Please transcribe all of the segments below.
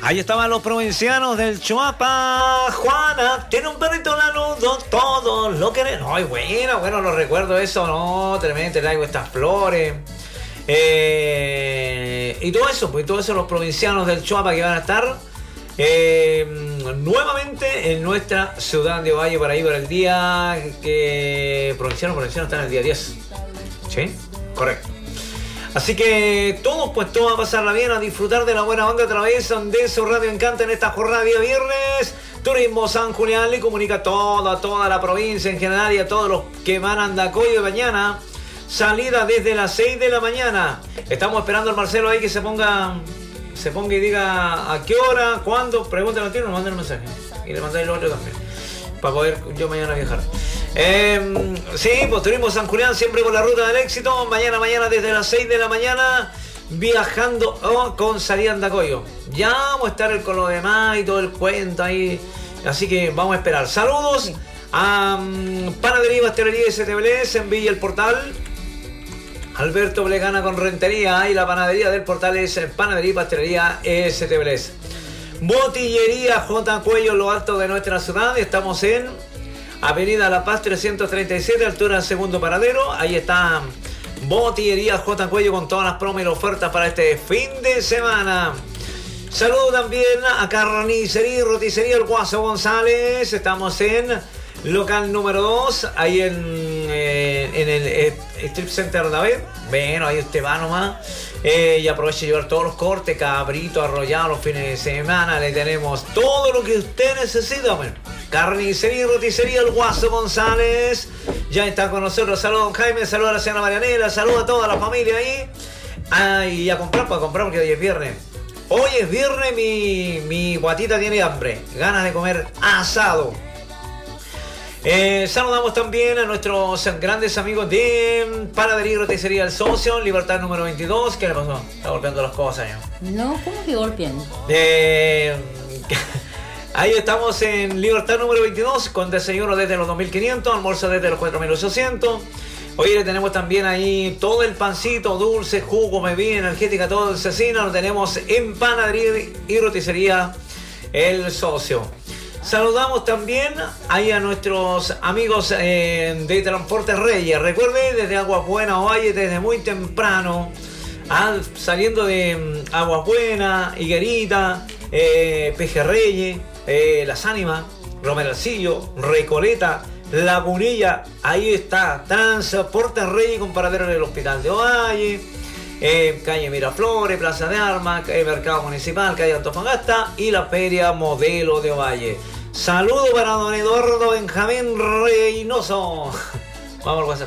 Ahí estaban los provincianos del Choapa. Juana tiene un perrito lanudo, todos lo quieren. Ay, bueno, lo recuerdo eso, no, tremendo, traigo estas flores. Y todo eso, pues todo eso los provincianos del Choapa que van a estar nuevamente en nuestra ciudad de Ovalle para ahí para el día que provincianos están el día 10. ¿Sí? Correcto. Así que todos a pasarla bien, a disfrutar de la buena onda a través de su Radio Encanto en esta jornada de día viernes. Turismo San Julián le comunica a toda la provincia en general y a todos los que van a Andacoyo de mañana. Salida desde las 6 de la mañana. Estamos esperando al Marcelo ahí que se ponga y diga a qué hora, cuándo. Pregúntale al tío, nos manden un mensaje. Y le mandáis el otro también. Para poder yo mañana viajar. Sí, pues Turismo San Julián siempre por la ruta del éxito. Mañana desde las 6 de la mañana viajando con salida Andacoyo. Ya vamos a estar con lo demás y todo el cuento ahí. Así que vamos a esperar. Saludos a Panadería y Pastelería STBLS en Villa El Portal. Alberto Blegana con Rentería y la panadería del Portal es Panadería y Pastelería STBLS. Botillería J. Cuello en lo alto de nuestra ciudad. Estamos en Avenida La Paz 337, altura segundo paradero. Ahí está Botillería J. Cuello con todas las promos y las ofertas para este fin de semana. Saludo también a Carnicería y Roticería El Guaso González. Estamos en local número 2, ahí en el Strip Center David. Bueno, ahí usted va nomás. Y aproveche de llevar todos los cortes, cabrito, arrollado los fines de semana. Le tenemos todo lo que usted necesita. Bueno, Carnicería y Roticería El Guaso González. Ya está con nosotros. Saludos a don Jaime, saludos a la señora Marianela, saludos a toda la familia ahí. Y a comprar porque hoy es viernes. Hoy es viernes, mi guatita tiene hambre. Ganas de comer asado. Saludamos también a nuestros grandes amigos de Panadería y Roticería El Socio, Libertad número 22. ¿Qué le pasó? Está golpeando las cosas ya. No, ¿cómo que golpeando? Ahí estamos en Libertad número 22 con desayuno desde los 2.500, almuerzo desde los 4.800. Hoy le tenemos también ahí todo el pancito, dulce, jugo, bebida energética, todo el cecina. Lo tenemos en Panadería y Roticería El Socio. Saludamos también ahí a nuestros amigos de Transportes Reyes. Recuerde, desde Aguas Buenas Ovalle, desde muy temprano, saliendo de Aguas Buenas, Higuerita, Pejerreyes, Las Ánimas, Romeralcillo, Recoleta, Lagunilla. Ahí está Transportes Reyes con paradero en el Hospital de Ovalle, calle Miraflores, Plaza de Armas, Mercado Municipal, calle Antofagasta y la Feria Modelo de Ovalle. Saludo para don Eduardo Benjamín Reynoso. Vamos al WhatsApp.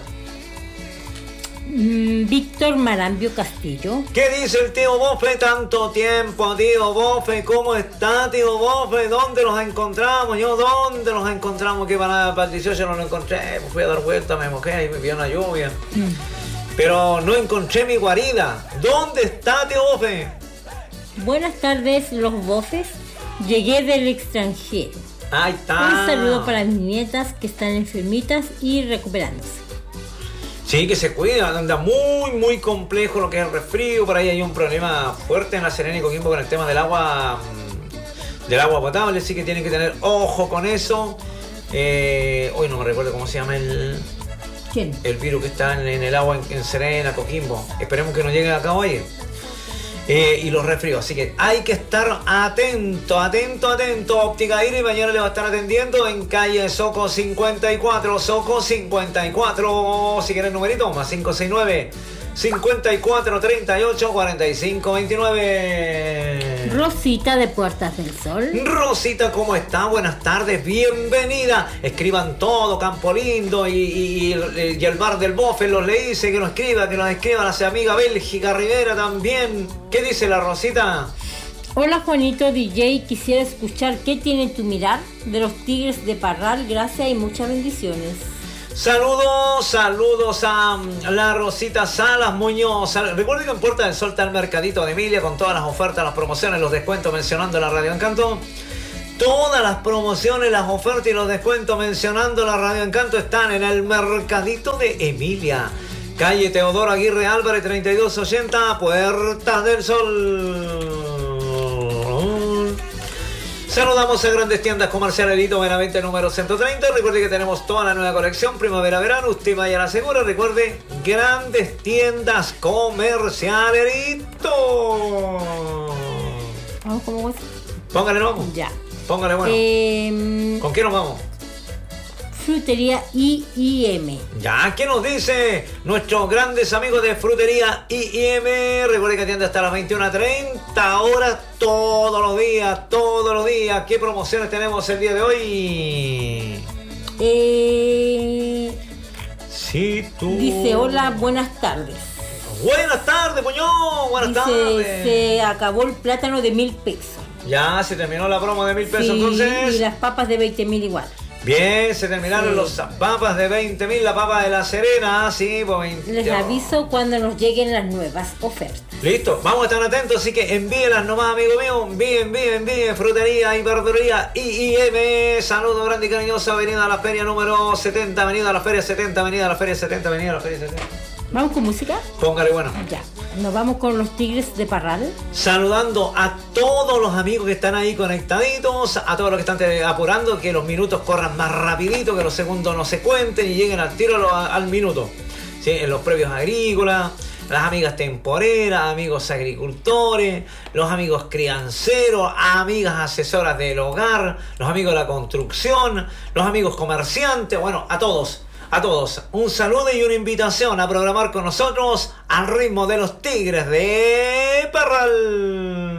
Víctor Marambio Castillo. ¿Qué dice el tío Bofe? Tanto tiempo, tío Bofe. ¿Cómo está, tío Bofe? ¿Dónde los encontramos? ¿Dónde los encontramos? Que para el 18 no lo encontré. Fui a dar vuelta, me mojé y me vio una lluvia. Pero no encontré mi guarida. ¿Dónde está, tío Bofe? Buenas tardes, los Bofes. Llegué del extranjero. Ahí está. Un saludo para mis nietas que están enfermitas y recuperándose. Sí, que se cuidan. Anda muy complejo lo que es el resfrío. Por ahí hay un problema fuerte en La Serena y Coquimbo con el tema del agua potable. Así que tienen que tener ojo con eso. Hoy no me recuerdo cómo se llama ¿Quién? El virus que está en el agua en Serena, Coquimbo. Esperemos que no llegue acá hoy. Y los resfríos, así que hay que estar atento. Óptica Iris mañana le va a estar atendiendo en calle Soco 54, si quieren numerito, más 569 54 38 45 29. Rosita de Puertas del Sol. Rosita, ¿cómo está? Buenas tardes, bienvenida. Escriban todo, Campo Lindo y el bar del Bofe los le dice que nos escriba a su amiga Bélgica Rivera también. ¿Qué dice la Rosita? Hola Juanito DJ, quisiera escuchar qué tiene tu mirar de los Tigres de Parral. Gracias y muchas bendiciones. Saludos a la Rosita Salas Muñoz. Recuerden que en Puerta del Sol está el Mercadito de Emilia con todas las ofertas, las promociones, los descuentos mencionando la Radio Encanto. Todas las promociones, las ofertas y los descuentos mencionando la Radio Encanto están en el Mercadito de Emilia. Calle Teodoro Aguirre Álvarez 3280, Puerta del Sol. Saludamos a Grandes Tiendas Comerciales Lito Benavente número 130. Recuerde que tenemos toda la nueva colección primavera-verano. Usted vaya a la segura. Recuerde, Grandes Tiendas Comerciales Lito. Vamos como es. Póngale, ¿no? Vamos. Ya. Póngale, bueno. ¿Con qué nos vamos? Frutería IIM. Ya, ¿qué nos dice nuestros grandes amigos de Frutería IIM? Recuerden que atiende hasta las 21:30 horas todos los días. ¿Qué promociones tenemos el día de hoy? Sí, tú. Dice, hola, buenas tardes. Buenas tardes, Puñón. Buenas tardes. Se acabó el plátano de 1.000 pesos. Ya, se terminó la promo de 1.000 pesos, sí, entonces. Y las papas de 20.000 igual. Bien, se terminaron los papas de 20.000, la papa de La Serena, sí, por 20. Les aviso cuando nos lleguen las nuevas ofertas. Listo, vamos a estar atentos, así que envíelas nomás, amigo mío. Envíen, frutería y verdulería IIM. Saludo grande y cariñoso, avenida a la feria número 70, avenida a la feria 70, avenida a la feria 70, avenida a la feria 70. ¿Vamos con música? Póngale, bueno. Ya, nos vamos con los Tigres de Parral. Saludando a todos los amigos que están ahí conectaditos, a todos los que están apurando, que los minutos corran más rapidito, que los segundos no se cuenten y lleguen al tiro al minuto. ¿Sí? En los previos agrícolas, las amigas temporeras, amigos agricultores, los amigos crianceros, amigas asesoras del hogar, los amigos de la construcción, los amigos comerciantes, bueno, a todos, un saludo y una invitación a programar con nosotros al ritmo de los Tigres de Parral.